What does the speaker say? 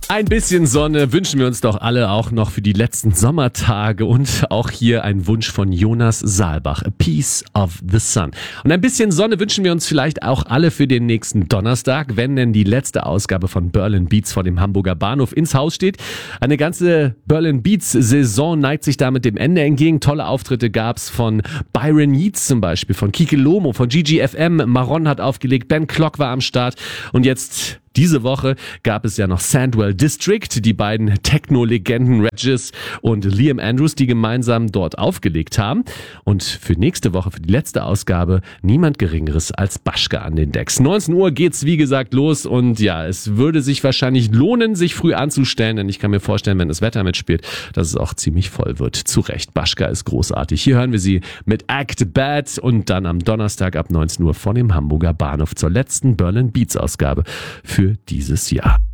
Ein bisschen Sonne wünschen wir uns doch alle auch noch für die letzten Sommertage und auch hier ein Wunsch von Jonas Saalbach, A Piece of the Sun. Und ein bisschen Sonne wünschen wir uns vielleicht auch alle für den nächsten Donnerstag, wenn denn die letzte Ausgabe von Berlin Beats vor dem Hamburger Bahnhof ins Haus steht. Eine ganze Berlin Beats Saison neigt sich damit dem Ende entgegen. Tolle Auftritte gab's von Byron Yeats zum Beispiel, von Kike Lomo, von Gigi FM, Maron hat aufgelegt, Ben Klock war am Start und jetzt diese Woche gab es ja noch Sandwell District, die beiden Techno-Legenden Regis und Liam Andrews, die gemeinsam dort aufgelegt haben. Und für nächste Woche, für die letzte Ausgabe, niemand Geringeres als Baschka an den Decks. 19 Uhr geht's wie gesagt los und ja, es würde sich wahrscheinlich lohnen, sich früh anzustellen, denn ich kann mir vorstellen, wenn das Wetter mitspielt, dass es auch ziemlich voll wird. Zu Recht, Baschka ist großartig. Hier hören wir sie mit Act Bad und dann am Donnerstag ab 19 Uhr vor dem Hamburger Bahnhof zur letzten Berlin Beats Ausgabe für dieses Jahr.